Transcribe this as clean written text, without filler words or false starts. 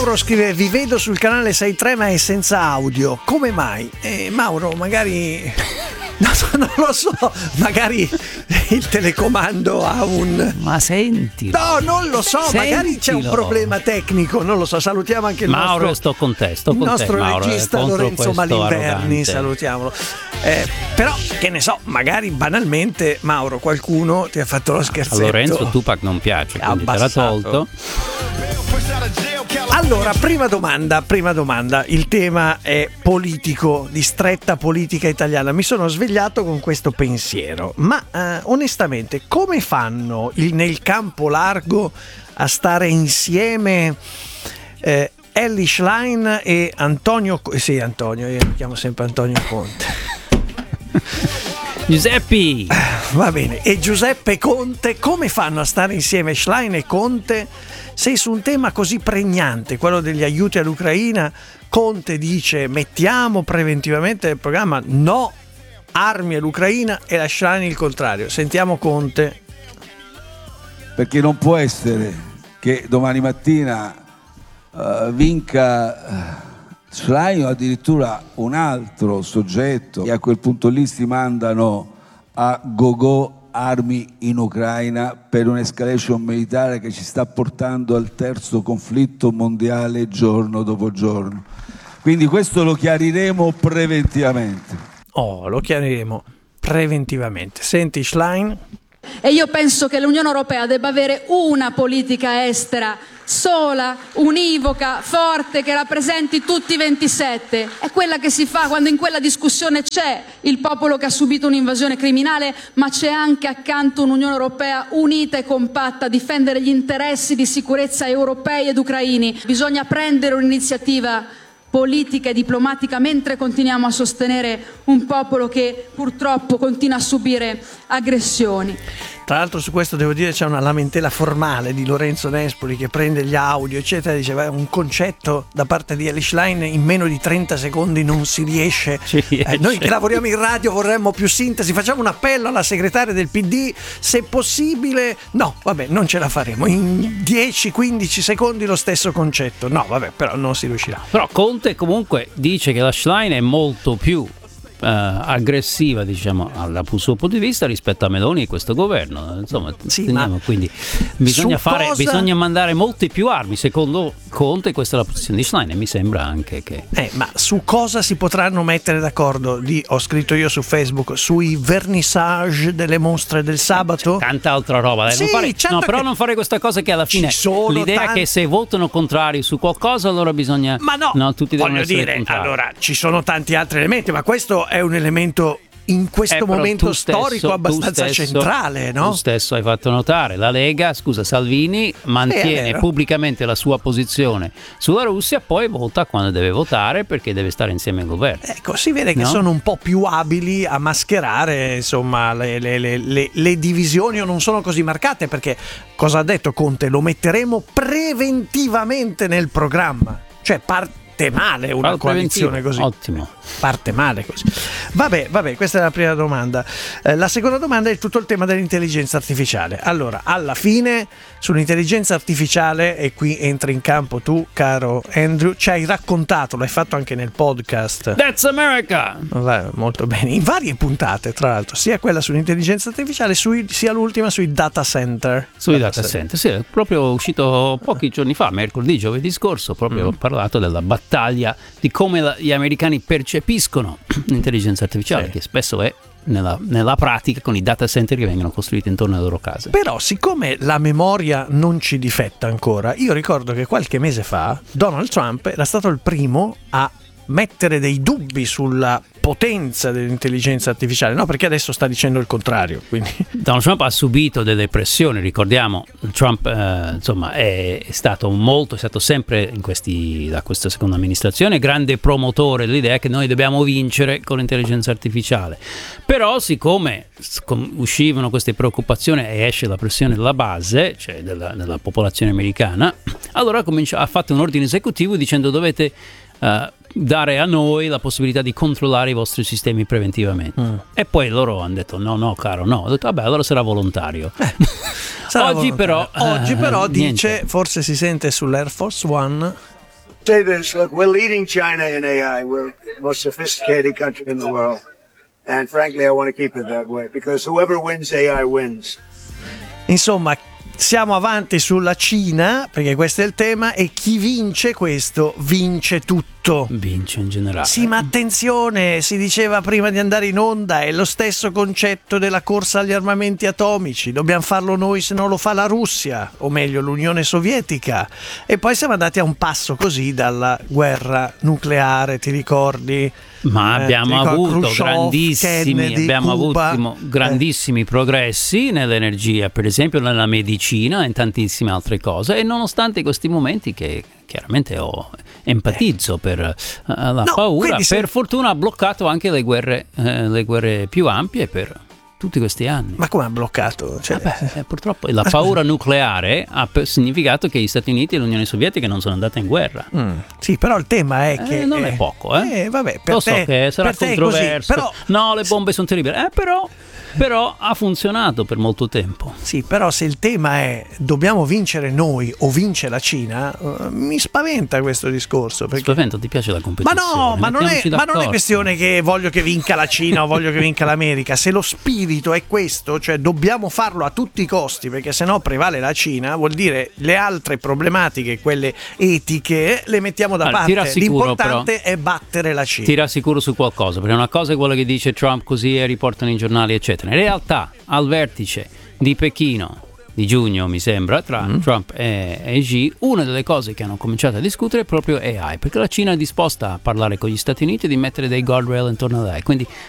Mauro scrive: vi vedo sul canale 63 ma è senza audio, come mai? Mauro, magari non lo so, magari il telecomando ha un... Ma sentilo. No, non lo so, Sentilo. magari c'è un problema tecnico, non lo so. Salutiamo anche il Mauro, nostro, sto con te, il nostro Mauro, regista Lorenzo Malinverni, arrogante. salutiamolo. Però, che ne so, magari banalmente, Mauro, qualcuno ti ha fatto lo scherzetto. A Lorenzo Tupac non piace, quindi te l'ha tolto. Allora, prima domanda, il tema è politico, di stretta politica italiana. Mi sono svegliato con questo pensiero, ma onestamente come fanno nel campo largo a stare insieme Elly Schlein e Antonio, io mi chiamo sempre Antonio Conte. Giuseppe! Va bene, e Giuseppe Conte, come fanno a stare insieme Schlein e Conte se su un tema così pregnante, quello degli aiuti all'Ucraina, Conte dice mettiamo preventivamente nel programma no armi all'Ucraina e la Schlein il contrario? Sentiamo Conte. Perché non può essere che domani mattina vinca Schlein o addirittura un altro soggetto e a quel punto lì si mandano a go-go armi in Ucraina per un'escalation militare che ci sta portando al terzo conflitto mondiale giorno dopo giorno. Quindi questo lo chiariremo preventivamente. Lo chiariremo preventivamente. Senti Schlein. E io penso che l'Unione Europea debba avere una politica estera sola, univoca, forte, che rappresenti tutti i 27. È quella che si fa quando in quella discussione c'è il popolo che ha subito un'invasione criminale, ma c'è anche accanto un'Unione Europea unita e compatta a difendere gli interessi di sicurezza europei ed ucraini. Bisogna prendere un'iniziativa politica e diplomatica mentre continuiamo a sostenere un popolo che purtroppo continua a subire aggressioni. Tra l'altro su questo devo dire c'è una lamentela formale di Lorenzo Nespoli che prende gli audio eccetera, diceva un concetto da parte di Elly Schlein in meno di 30 secondi non si riesce. Noi che lavoriamo in radio vorremmo più sintesi, facciamo un appello alla segretaria del PD, se possibile non ce la faremo in 10-15 secondi lo stesso concetto, però non si riuscirà. Però Conte comunque dice che la Schlein è molto più aggressiva, diciamo, dal suo punto di vista rispetto a Meloni e questo governo. Insomma, quindi bisogna mandare molte più armi. Secondo Conte questa è la posizione di Schlein e mi sembra anche che ma su cosa si potranno mettere d'accordo? Ho scritto io su Facebook sui vernissage delle mostre del sabato. C'è tanta altra roba, però non fare questa cosa che alla fine l'idea è che se votano contrari su qualcosa allora bisogna tutti devono essere contrari. Allora ci sono tanti altri elementi, ma questo è un elemento in questo momento storico abbastanza centrale, no? Tu stesso hai fatto notare, la Lega, Salvini mantiene pubblicamente la sua posizione sulla Russia, poi vota quando deve votare perché deve stare insieme al governo. Ecco, si vede che sono un po' più abili a mascherare, insomma, le divisioni, o non sono così marcate, perché cosa ha detto Conte? Lo metteremo preventivamente nel programma, cioè parte male una coalizione così. Ottimo. Parte male così. Vabbè, questa è la prima domanda. La seconda domanda è tutto il tema dell'intelligenza artificiale. Allora, alla fine sull'intelligenza artificiale, e qui entri in campo tu, caro Andrew, ci hai raccontato, l'hai fatto anche nel podcast That's America. Molto bene, in varie puntate, tra l'altro, sia quella sull'intelligenza artificiale sia l'ultima sui data center. Sui data center, sì, è proprio uscito pochi giorni fa, giovedì scorso, proprio ho parlato della battaglia di come gli americani percepiscono l'intelligenza artificiale, che spesso è nella pratica con i data center che vengono costruiti intorno alle loro case. Però siccome la memoria non ci difetta ancora, io ricordo che qualche mese fa Donald Trump era stato il primo a mettere dei dubbi sulla potenza dell'intelligenza artificiale, no? Perché adesso sta dicendo il contrario. Quindi Donald Trump ha subito delle pressioni, ricordiamo, Trump è stato sempre da questa seconda amministrazione grande promotore dell'idea che noi dobbiamo vincere con l'intelligenza artificiale. Però siccome uscivano queste preoccupazioni e esce la pressione della base, cioè della popolazione americana, allora ha fatto un ordine esecutivo dicendo dovete dare a noi la possibilità di controllare i vostri sistemi preventivamente. E poi loro hanno detto no caro, no. Ho detto vabbè, allora sarà volontario. Oggi però dice, niente. forse si sente sull'Air Force One say this, look, we're leading China in AI. We're the most sophisticated country in the world. And frankly, I want to keep it that way, because whoever wins AI wins. Insomma, siamo avanti sulla Cina, perché questo è il tema, e chi vince questo vince tutto. Vince in generale. Sì, ma attenzione, si diceva prima di andare in onda, è lo stesso concetto della corsa agli armamenti atomici. Dobbiamo farlo noi, se non lo fa la Russia, o meglio l'Unione Sovietica. E poi siamo andati a un passo così dalla guerra nucleare, ti ricordi? Ma abbiamo avuto Kennedy, grandissimi progressi nell'energia, per esempio nella medicina e in tantissime altre cose, e nonostante questi momenti che chiaramente empatizzo per la paura, per fortuna ha bloccato anche le guerre più ampie per tutti questi anni. Ma come ha bloccato? Purtroppo la paura nucleare ha significato che gli Stati Uniti e l'Unione Sovietica non sono andate in guerra. Sì, però il tema è che non è poco, vabbè, per lo te, so che sarà controverso, però, no, le bombe sono terribili, però ha funzionato per molto tempo. Sì, però se il tema è dobbiamo vincere noi o vince la Cina, mi spaventa questo discorso. Spaventa, ti piace la competizione? Ma non è questione che voglio che vinca la Cina o voglio che vinca l'America. Se lo spirito è questo, cioè dobbiamo farlo a tutti i costi, perché sennò prevale la Cina, vuol dire le altre problematiche, quelle etiche, le mettiamo da parte. L'importante è battere la Cina. Ti rassicuro su qualcosa, perché una cosa è quello che dice Trump così e riportano i giornali eccetera. In realtà al vertice di Pechino di giugno, mi sembra, tra Trump e Xi, una delle cose che hanno cominciato a discutere è proprio AI, perché la Cina è disposta a parlare con gli Stati Uniti e di mettere dei guardrail intorno ad AI, quindi